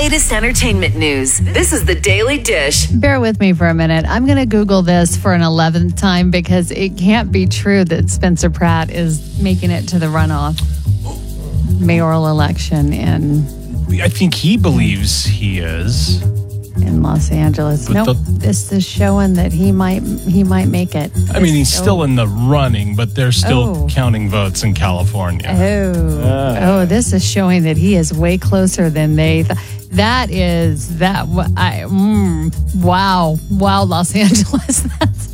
latest entertainment news. This is the Daily Dish. Bear with me for a minute. I'm going to Google this for an 11th time because it can't be true that Spencer Pratt is making it to the runoff mayoral election I think he believes he is. in Los Angeles. But Nope, this is showing that he might make it. I mean, he's still in the running, but they're still counting votes in California. This is showing that he is way closer than they thought. Wow, Los Angeles.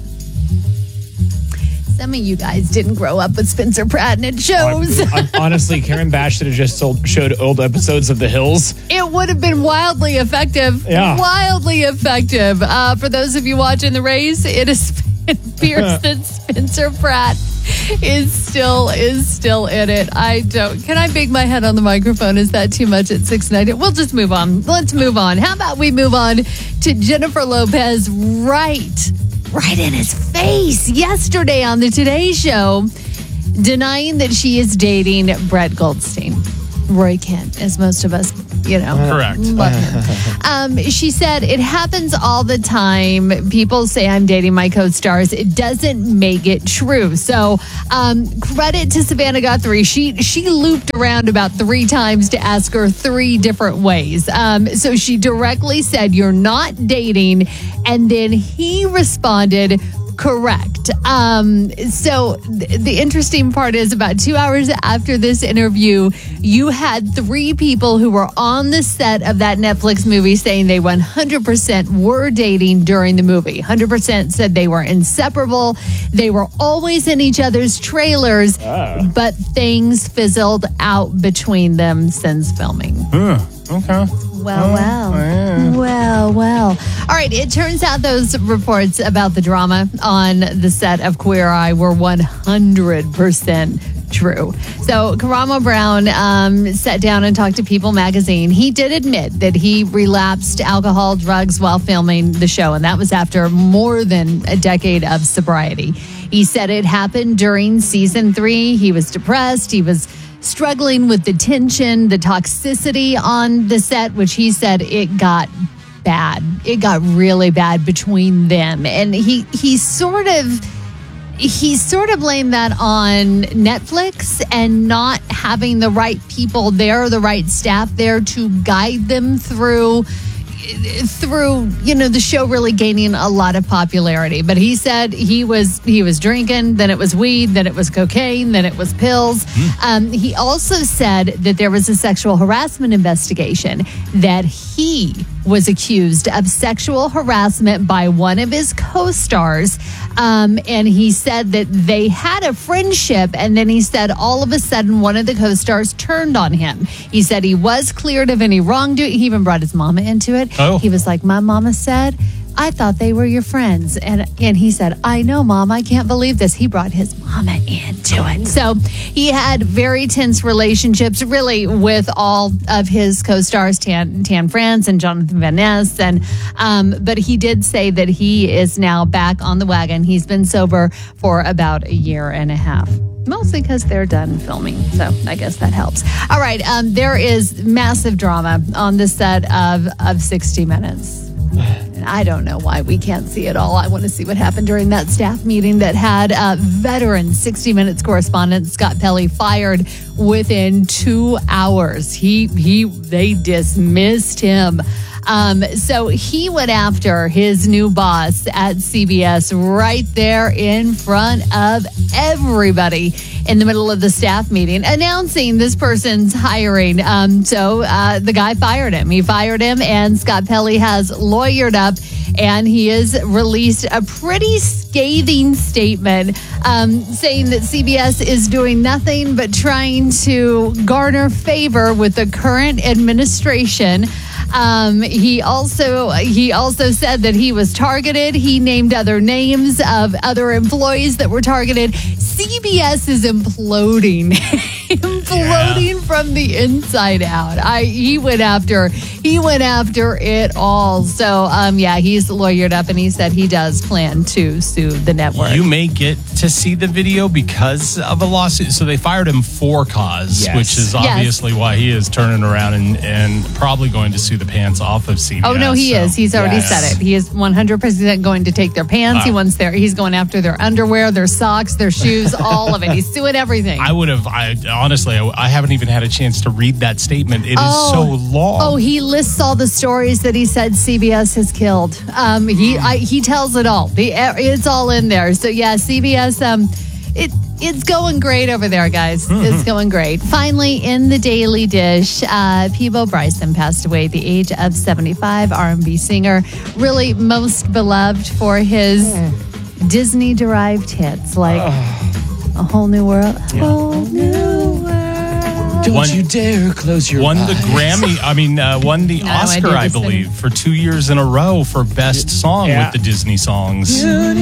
Some of you guys didn't grow up with Spencer Pratt, and it shows. Honestly, Karen Bash should have just showed old episodes of The Hills. It would have been wildly effective. Yeah. Wildly effective. For those of you watching the race, it appears that Spencer Pratt is still in it. Can I bang my head on the microphone? Is that too much at 6:90? We'll just move on. Let's move on. How about we move on to Jennifer Lopez right in his face yesterday on the Today Show, denying that she is dating Brett Goldstein. Roy Kent, as most of us, Correct. love him. She said, it happens all the time. People say I'm dating my co-stars. It doesn't make it true. So credit to Savannah Guthrie. She looped around about 3 times to ask her 3 different ways. So she directly said, you're not dating. And then he responded, correct. So the interesting part is about 2 hours after this interview, you had 3 people who were on the set of that Netflix movie saying they 100% were dating during the movie. 100% said they were inseparable. They were always in each other's trailers, but things fizzled out between them since filming. Okay. Well. All right, it turns out those reports about the drama on the set of Queer Eye were 100% true. So Karamo Brown sat down and talked to People magazine. He did admit that he relapsed alcohol, drugs while filming the show, and that was after more than a decade of sobriety. He said it happened during season 3. He was depressed. He was struggling with the tension, the toxicity on the set, which he said it got bad. It got really bad between them. And he sort of blamed that on Netflix and not having the right people there, the right staff there to guide them through the show really gaining a lot of popularity. But he said he was drinking, then it was weed, then it was cocaine, then it was pills. He also said that there was a sexual harassment investigation, that he was accused of sexual harassment by one of his co-stars. And he said that they had a friendship, and then he said all of a sudden one of the co-stars turned on him. He said he was cleared of any wrongdoing. He even brought his mama into it. He was like, my mama said, I thought they were your friends. And he said, I know, Mom, I can't believe this. He brought his mama into it. So he had very tense relationships, really, with all of his co-stars, Tan France and Jonathan Van Ness. But he did say that he is now back on the wagon. He's been sober for about a year and a half. Mostly because they're done filming. So I guess that helps. All right. There is massive drama on the set of 60 Minutes. I don't know why we can't see it all. I want to see what happened during that staff meeting that had veteran 60 Minutes correspondent Scott Pelley fired within 2 hours. They dismissed him. So he went after his new boss at CBS right there in front of everybody in the middle of the staff meeting, announcing this person's hiring. So the guy fired him. He fired him, and Scott Pelley has lawyered up, and he has released a pretty scathing statement saying that CBS is doing nothing but trying to garner favor with the current administration. He also said that he was targeted. He named other names of other employees that were targeted. CBS is imploding. imploding from the inside out. He went after it all. So he's lawyered up, and he said he does plan to sue the network. You may get to see the video because of a lawsuit. So they fired him for cause, which is obviously why he is turning around and probably going to sue the pants off of CBS. Oh no, he is. He's already said it. He is 100% going to take their pants. He's going after their underwear, their socks, their shoes, all of it. He's suing everything. Honestly, I haven't even had a chance to read that statement. It is so long. Oh, he lists all the stories that he said CBS has killed. He tells it all. It's all in there. So yeah, CBS, it's going great over there, guys. It's going great. Finally, in the Daily Dish, Peabo Bryson passed away at the age of 75, R&B singer, really most beloved for his Disney-derived hits like A Whole New World. Whole New World. Don't you dare close your eyes. Won the Grammy, won the Oscar, I believe, for 2 years in a row for Best Song with the Disney songs. There's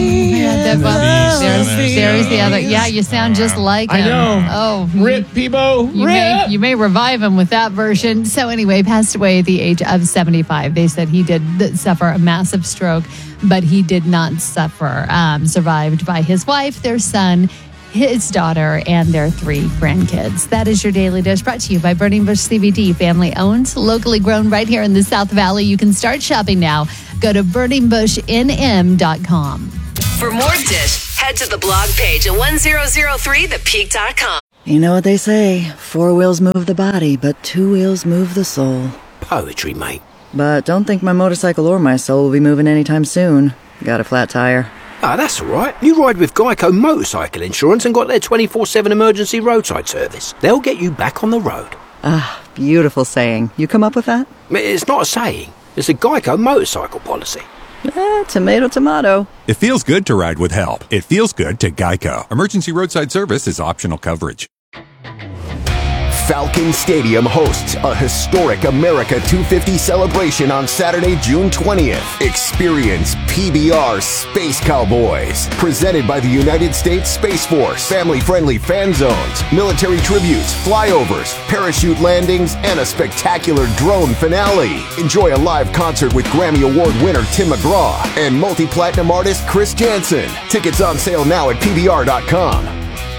the other. Yeah, you sound just like him. I know. Oh, Rip, Peabo. You may revive him with that version. So anyway, passed away at the age of 75. They said he did suffer a massive stroke, but he did not suffer. Survived by his wife, their son, his daughter, and their 3 grandkids. That is your Daily Dish, brought to you by Burning Bush CBD, family owned, locally grown right here in the South Valley. You can start shopping now. Go to burningbushnm.com. For more Dish, head to the blog page at 1003thepeak.com. You know what they say, 4 wheels move the body, but 2 wheels move the soul. Poetry, mate. But don't think my motorcycle or my soul will be moving anytime soon. Got a flat tire. Ah, that's all right. You ride with Geico Motorcycle Insurance and got their 24/7 emergency roadside service. They'll get you back on the road. Ah, beautiful saying. You come up with that? It's not a saying. It's a Geico motorcycle policy. Tomato, tomato. It feels good to ride with help. It feels good to Geico. Emergency roadside service is optional coverage. Falcon Stadium hosts a historic America 250 celebration on Saturday, June 20th. Experience PBR Space Cowboys, presented by the United States Space Force. Family-friendly fan zones, military tributes, flyovers, parachute landings, and a spectacular drone finale. Enjoy a live concert with Grammy Award winner Tim McGraw and multi-platinum artist Chris Jansen. Tickets on sale now at PBR.com.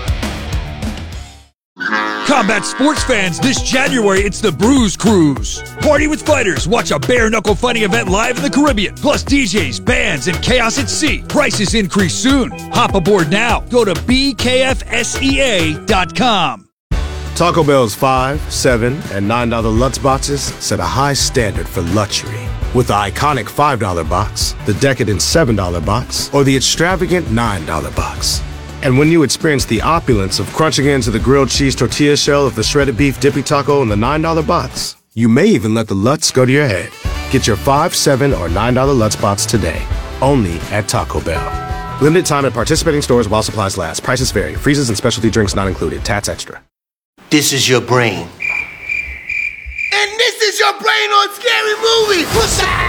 Combat sports fans, this January it's the Bruise Cruise. Party with fighters, watch a bare-knuckle fighting event live in the Caribbean. Plus DJs, bands, and chaos at sea. Prices increase soon. Hop aboard now. Go to bkfsea.com. Taco Bell's $5, $7, and $9 Lutz boxes set a high standard for luxury. With the iconic $5 box, the decadent $7 box, or the extravagant $9 box. And when you experience the opulence of crunching into the grilled cheese tortilla shell of the shredded beef dippy taco in the $9 box, you may even let the Lutz go to your head. Get your $5, $7, or $9 Lutz box today, only at Taco Bell. Limited time at participating stores while supplies last. Prices vary. Freezes and specialty drinks not included. Tats extra. This is your brain. And this is your brain on Scary Movie. What's up?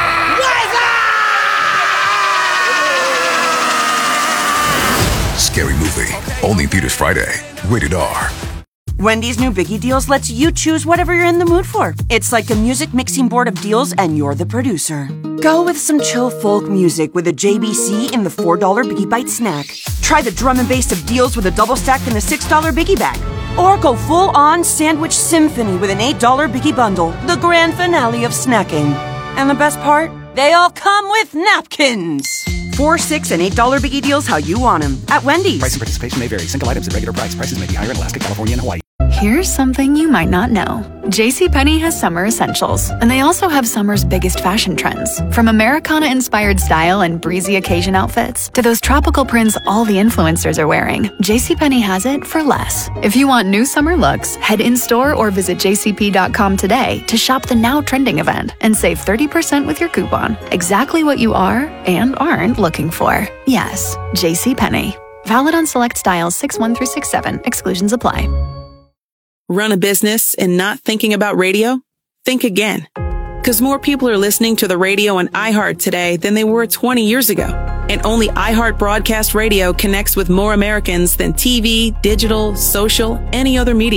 Scary Movie. Only theaters Friday. Rated R. Wendy's new Biggie Deals lets you choose whatever you're in the mood for. It's like a music mixing board of deals and you're the producer. Go with some chill folk music with a JBC in the $4 Biggie Bite snack. Try the drum and bass of deals with a double stack in the $6 Biggie Bag. Or go full-on sandwich symphony with an $8 Biggie Bundle, the grand finale of snacking. And the best part? They all come with napkins. $4, $6, and $8 Biggie Deals how you want them at Wendy's. Price and participation may vary. Single items at regular price. Prices may be higher in Alaska, California, and Hawaii. Here's something you might not know. JCPenney has summer essentials, and they also have summer's biggest fashion trends. From Americana-inspired style and breezy occasion outfits to those tropical prints all the influencers are wearing, JCPenney has it for less. If you want new summer looks, head in-store or visit jcp.com today to shop the now trending event and save 30% with your coupon. Exactly what you are and aren't looking for. Yes, JCPenney. Valid on select styles 6-1 through 6-7. Exclusions apply. Run a business and not thinking about radio? Think again. Because more people are listening to the radio on iHeart today than they were 20 years ago. And only iHeart Broadcast Radio connects with more Americans than TV, digital, social, any other media.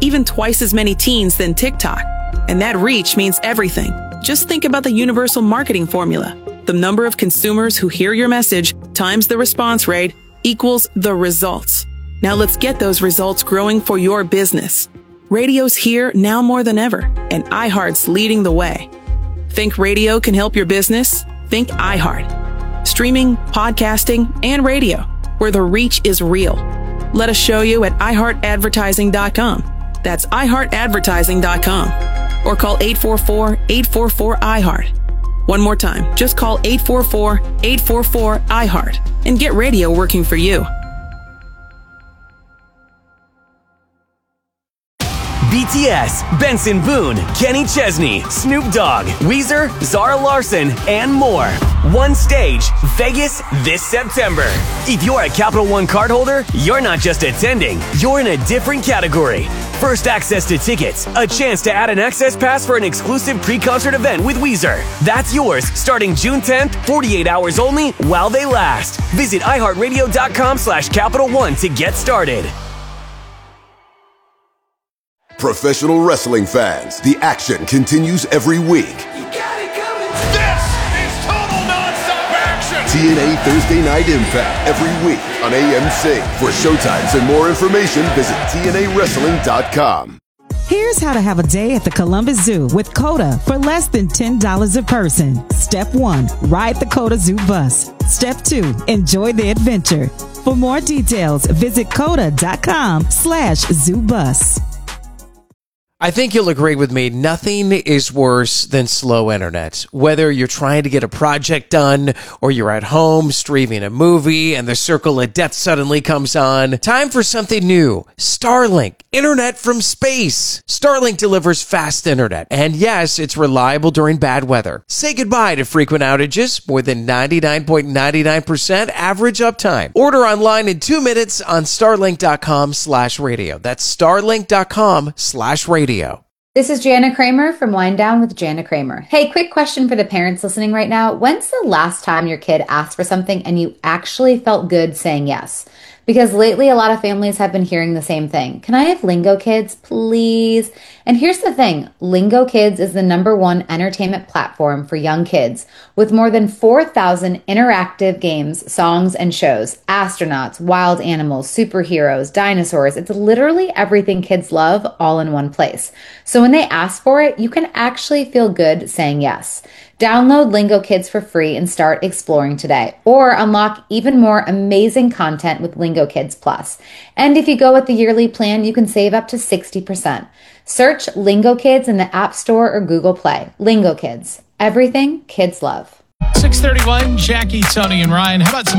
even twice as many teens than TikTok. And that reach means everything. Just think about the universal marketing formula. The number of consumers who hear your message times the response rate equals the results. Now let's get those results growing for your business. Radio's here now more than ever, and iHeart's leading the way. Think radio can help your business? Think iHeart. Streaming, podcasting, and radio, where the reach is real. Let us show you at iHeartAdvertising.com. That's iHeartAdvertising.com. Or call 844-844-iHeart. One more time, just call 844-844-iHeart and get radio working for you. BTS, Benson Boone, Kenny Chesney, Snoop Dogg, Weezer, Zara Larsson, and more. One stage, Vegas this September. If you're a Capital One cardholder, you're not just attending, you're in a different category. First access to tickets, a chance to add an access pass for an exclusive pre-concert event with Weezer. That's yours starting June 10th, 48 hours only while they last. Visit iHeartRadio.com/Capital One to get started. Professional wrestling fans, the action continues every week. This is total nonstop action. TNA Thursday Night Impact every week on AMC. For showtimes and more information, visit TNAWrestling.com. Here's how to have a day at the Columbus Zoo with COTA for less than $10 a person. Step 1, ride the COTA Zoo bus. Step 2, enjoy the adventure. For more details, visit COTA.com/ZooBus. I think you'll agree with me, nothing is worse than slow internet. Whether you're trying to get a project done or you're at home streaming a movie and the circle of death suddenly comes on, time for something new. Starlink, internet from space. Starlink delivers fast internet, and yes, it's reliable during bad weather. Say goodbye to frequent outages, more than 99.99% average uptime. Order online in 2 minutes on starlink.com/radio. That's starlink.com/radio. This is Jana Kramer from Wind Down with Jana Kramer. Hey, quick question for the parents listening right now. When's the last time your kid asked for something and you actually felt good saying yes? Because lately a lot of families have been hearing the same thing. Can I have Lingo Kids, please? And here's the thing. Lingo Kids is the #1 entertainment platform for young kids with more than 4,000 interactive games, songs, and shows. Astronauts, wild animals, superheroes, dinosaurs. It's literally everything kids love all in one place. So when they ask for it, you can actually feel good saying yes. Download Lingo Kids for free and start exploring today. Or unlock even more amazing content with Lingo Kids Plus. And if you go with the yearly plan, you can save up to 60%. Search Lingo Kids in the App Store or Google Play. Lingo Kids. Everything kids love. 6:31, Jackie, Tony, and Ryan. How about some